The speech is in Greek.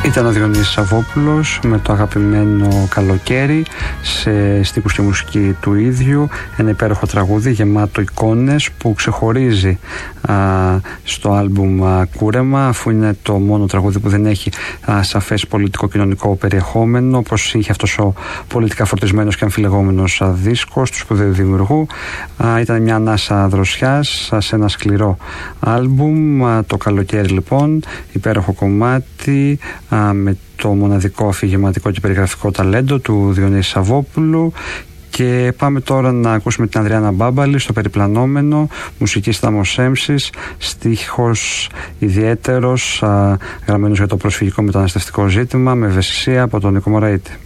Ήταν ο Διονύσης Σαββόπουλος με το αγαπημένο Καλοκαίρι, σε στίχους και μουσική του ίδιου. Ένα υπέροχο τραγούδι γεμάτο εικόνες που ξεχωρίζει στο άλμπουμ Κούρεμα, αφού είναι το μόνο τραγούδι που δεν έχει σαφές πολιτικό-κοινωνικό περιεχόμενο, όπως είχε αυτός ο πολιτικά φορτισμένος και αμφιλεγόμενος δίσκος του σπουδαίου δημιουργού. Ήταν μια ανάσα δροσιάς σε ένα σκληρό άλμπουμ. Το Καλοκαίρι λοιπόν, υπέροχο κομμάτι με το μοναδικό αφηγηματικό και περιγραφικό ταλέντο του Διονύση Σαββόπουλου. Και πάμε τώρα να ακούσουμε την Ανδριάννα Μπάμπαλη στο Περιπλανόμενο, μουσική Στάμος Έμσης, στίχος ιδιαίτερος, γραμμένος για το προσφυγικό μεταναστευτικό ζήτημα, με ευαισθησία από τον Νίκο Μωραήτη.